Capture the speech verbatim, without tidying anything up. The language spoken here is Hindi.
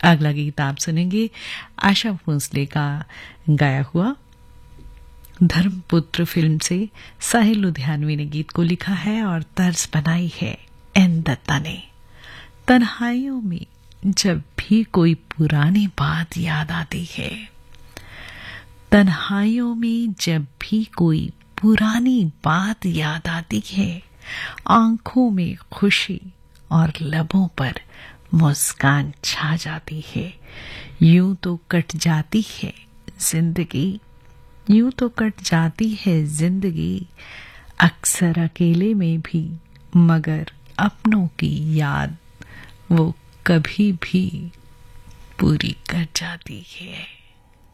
अगला गीत आप सुनेंगे आशा भोसले का गाया हुआ। धर्मपुत्र फिल्म से साहिल लुधियानवी ने गीत को लिखा है और तर्ज बनाई है एन दत्ता ने। तन्हाइयों में जब भी कोई पुरानी बात याद आती है, तन्हाइयों में जब भी कोई पुरानी बात याद आती है, आंखों में खुशी और लबों पर मुस्कान छा जाती है। यूं तो कट जाती है जिंदगी, यूं तो कट जाती है जिंदगी, अक्सर अकेले में भी, मगर अपनों की याद वो कभी भी पूरी कर जाती है।